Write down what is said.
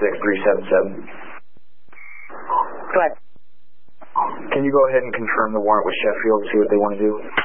377. Go ahead. Can you go ahead and confirm the warrant with Sheffield and see what they want to do?